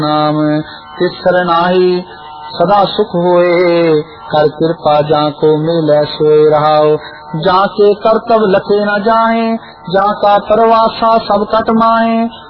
नाम तिस सरनाही सदा सुख होए, कर कृपा जाको मिले सोए रहाओ। जाके करतब लखे न जाए, जाका परवासा सब कट माए।